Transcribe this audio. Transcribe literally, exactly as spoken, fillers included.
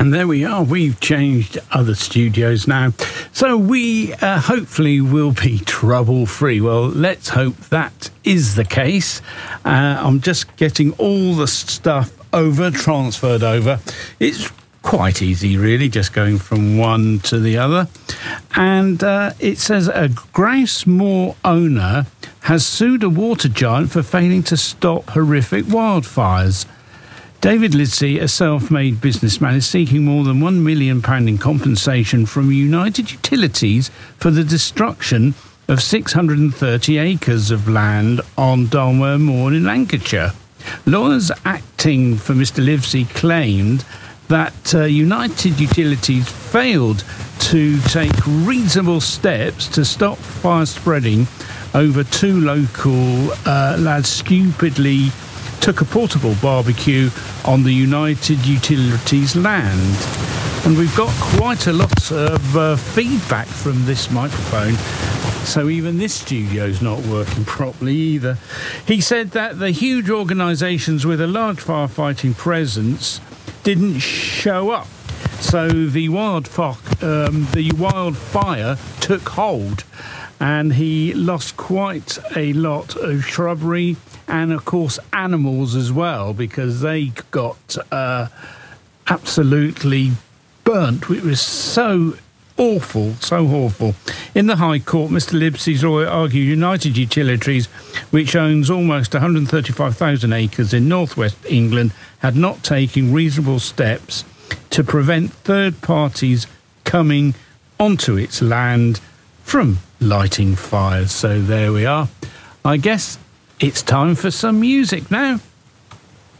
And there we are. We've changed other studios now. So we uh, hopefully will be trouble-free. Well, let's hope that is the case. Uh, I'm just getting all the stuff over, transferred over. It's quite easy, really, just going from one to the other. And uh, it says a Grouse Moor owner has sued a water giant for failing to stop horrific wildfires. David Lidsey, a self-made businessman, is seeking more than one million pounds in compensation from United Utilities for the destruction of six hundred thirty acres of land on Dalmore Moor in Lancashire. Lawyers acting for Mister Lidsey claimed that uh, United Utilities failed to take reasonable steps to stop fire spreading over two local uh, lads stupidly took a portable barbecue on the United Utilities land. And we've got quite a lot of uh, feedback from this microphone, so even this studio's not working properly either. He said that the huge organisations with a large firefighting presence didn't show up, so the wildfire, um, the wildfire took hold, and he lost quite a lot of shrubbery and, of course, animals as well, because they got uh, absolutely burnt. It was so awful, so awful. In the High Court, Mister Lidsey's lawyer argued United Utilities, which owns almost one hundred thirty-five thousand acres in northwest England, had not taken reasonable steps to prevent third parties coming onto its land from lighting fires. So there we are. I guess it's time for some music now.